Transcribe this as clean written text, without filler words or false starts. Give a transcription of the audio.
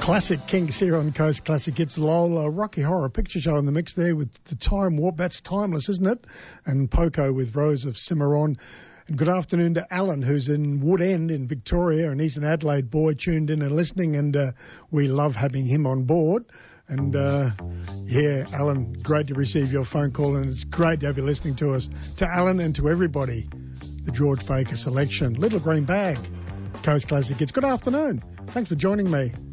Classic Kinks here on Coast Classic. It's Lola, Rocky Horror Picture Show in the mix there with the Time Warp. That's timeless, isn't it? And Poco with Rose of Cimarron. And good afternoon to Alan, who's in Wood End in Victoria, and he's an Adelaide boy tuned in and listening, and we love having him on board. And, yeah, Alan, great to receive your phone call, and it's great to have you listening to us. To Alan and to everybody, the George Baker selection. Little Green Bag, Coast Classic. It's good afternoon. Thanks for joining me.